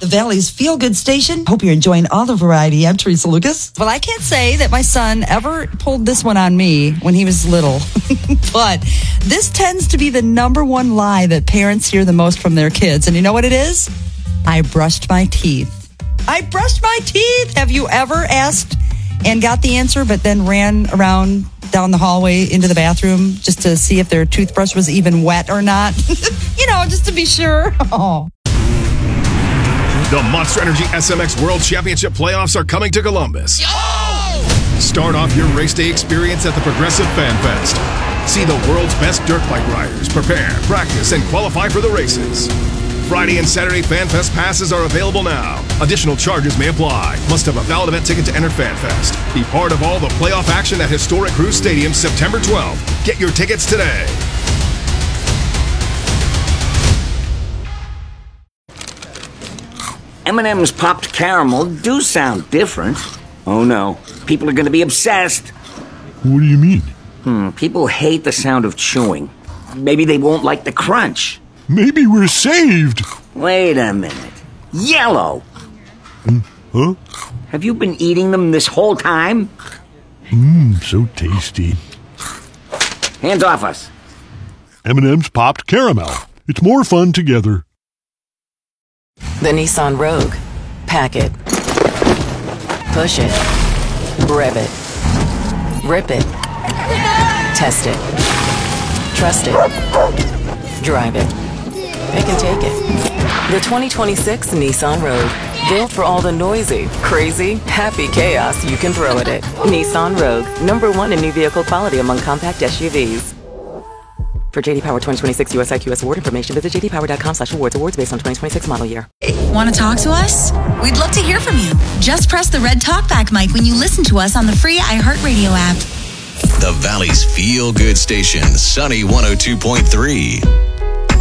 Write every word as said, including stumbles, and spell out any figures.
Valley's feel-good station. Hope you're enjoying all the variety. I'm Teresa Lucas. Well, I can't say that my son ever pulled this one on me when he was little, but this tends to be the number one lie that parents hear the most from their kids. And you know what it is? I brushed my teeth. I brushed my teeth. Have you ever asked and got the answer, but then ran around down the hallway into the bathroom just to see if their toothbrush was even wet or not? You know, just to be sure. Oh. The Monster Energy S M X World Championship playoffs are coming to Columbus. Yo! Start off your race day experience at the Progressive Fan Fest. See the world's best dirt bike riders prepare, practice, and qualify for the races. Friday and Saturday Fan Fest passes are available now. Additional charges may apply. Must have a valid event ticket to enter Fan Fest. Be part of all the playoff action at Historic Cruise Stadium September twelfth. Get your tickets today. M and M's popped caramel do sound different. Oh no, people are going to be obsessed. What do you mean? Hmm, people hate the sound of chewing. Maybe they won't like the crunch. Maybe we're saved. Wait a minute. Yellow! Mm, huh? Have you been eating them this whole time? Mmm, so tasty. Hands off us. M and M's popped caramel. It's more fun together. The Nissan Rogue. Pack it. Push it. Rev it. Rip it. Test it. Trust it. Drive it. Pick and take it. The twenty twenty-six Nissan Rogue. Built for all the noisy, crazy, happy chaos you can throw at it. Nissan Rogue. Number one in new vehicle quality among compact S U Vs. For J D Power twenty twenty-six U S I Q S award information, visit j d power dot com slash awards. Awards based on twenty twenty-six model year. Want to talk to us? We'd love to hear from you. Just press the red talkback mic when you listen to us on the free iHeartRadio app. The Valley's feel-good station, Sunny one oh two point three.